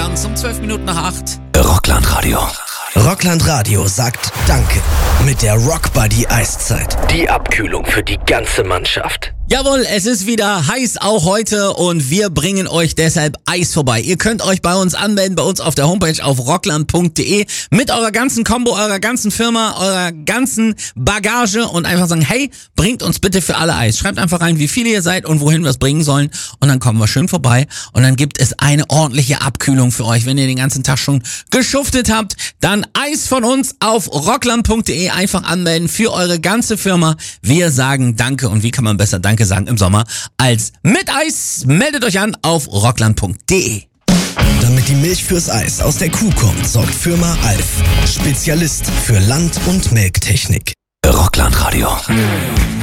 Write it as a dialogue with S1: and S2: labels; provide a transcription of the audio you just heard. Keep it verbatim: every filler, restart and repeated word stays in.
S1: abends um zwölf Minuten nach acht.
S2: Rockland-Radio.
S3: Rockland-Radio sagt Danke mit der Rockbuddy Eiszeit.
S2: Die Abkühlung für die ganze Mannschaft.
S1: Jawohl, es ist wieder heiß auch heute und wir bringen euch deshalb Eis vorbei. Ihr könnt euch bei uns anmelden, bei uns auf der Homepage auf rockland punkt de mit eurer ganzen Combo, eurer ganzen Firma, eurer ganzen Bagage und einfach sagen, hey, bringt uns bitte für alle Eis. Schreibt einfach rein, wie viele ihr seid und wohin wir es bringen sollen und dann kommen wir schön vorbei und dann gibt es eine ordentliche Abkühlung für euch. Wenn ihr den ganzen Tag schon geschuftet habt, dann Eis von uns auf rockland punkt de, einfach anmelden für eure ganze Firma. Wir sagen Danke und wie kann man besser Danke sagen im Sommer als mit Eis? Meldet euch an auf rockland punkt de.
S3: Damit die Milch fürs Eis aus der Kuh kommt, sorgt Firma Alf, Spezialist für Land- und Melktechnik.
S2: Rockland-Radio.